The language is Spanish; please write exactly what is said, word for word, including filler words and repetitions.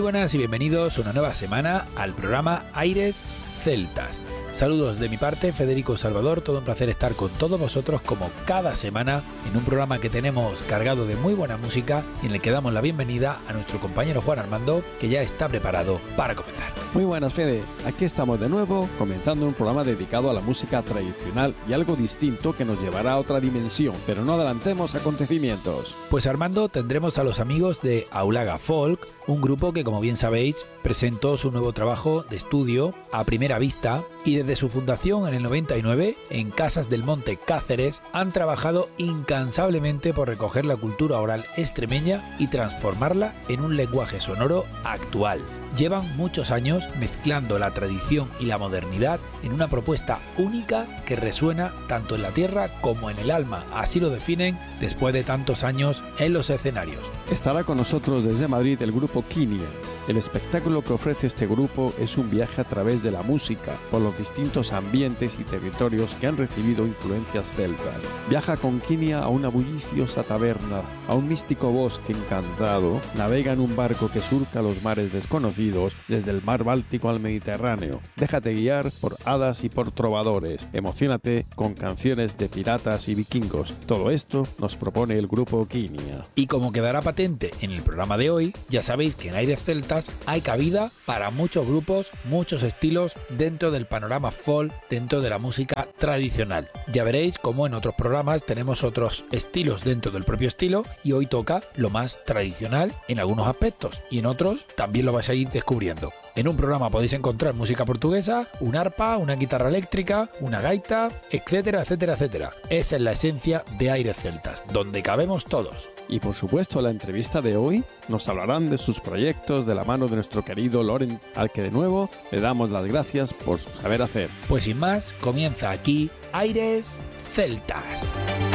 buenas y bienvenidos una nueva semana al programa Aires Celtas. Saludos de mi parte, Federico Salvador, todo un placer estar con todos vosotros como cada semana en un programa que tenemos cargado de muy buena música y en el que damos la bienvenida a nuestro compañero Juan Armando, que ya está preparado para comenzar. Muy buenas, Fede, aquí estamos de nuevo comenzando un programa dedicado a la música tradicional y algo distinto que nos llevará a otra dimensión, pero no adelantemos acontecimientos. Pues Armando, tendremos a los amigos de Aulaga Folk, un grupo que, como bien sabéis, presentó su nuevo trabajo de estudio A Primera Vista y desde su fundación en el noventa y nueve, en Casas del Monte Cáceres, han trabajado incansablemente por recoger la cultura oral extremeña y transformarla en un lenguaje sonoro actual. Llevan muchos años mezclando la tradición y la modernidad en una propuesta única que resuena tanto en la tierra como en el alma, así lo definen después de tantos años en los escenarios. Estará con nosotros desde Madrid el grupo Quinia. El espectáculo que ofrece este grupo es un viaje a través de la música por los distintos ambientes y territorios que han recibido influencias celtas. Viaja con Quinia a una bulliciosa taberna, a un místico bosque encantado, navega en un barco que surca los mares desconocidos desde el mar Báltico al Mediterráneo. Déjate guiar por hadas y por trovadores. Emociónate con canciones de piratas y vikingos. Todo esto nos propone el grupo Quinia. Y como quedará patente en el programa de hoy, ya sabéis que en Aires Celtas hay cabida para muchos grupos, muchos estilos dentro del panorama folk, dentro de la música tradicional. Ya veréis cómo en otros programas tenemos otros estilos dentro del propio estilo y hoy toca lo más tradicional en algunos aspectos y en otros también lo vais a ir descubriendo. En un programa podéis encontrar música portuguesa, un arpa, una guitarra eléctrica, una gaita, etcétera, etcétera, etcétera. Esa es la esencia de Aires Celtas, donde cabemos todos. Y por supuesto, la entrevista de hoy nos hablarán de sus proyectos de la mano de nuestro querido Loren, al que de nuevo le damos las gracias por su saber hacer. Pues sin más, comienza aquí Aires Celtas.